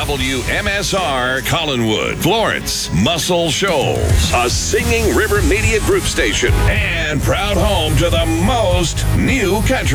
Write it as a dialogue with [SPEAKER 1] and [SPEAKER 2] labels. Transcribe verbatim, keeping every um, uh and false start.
[SPEAKER 1] W M S R Collinwood, Florence, Muscle Shoals, a Singing River Media Group station, and proud home to the most new country.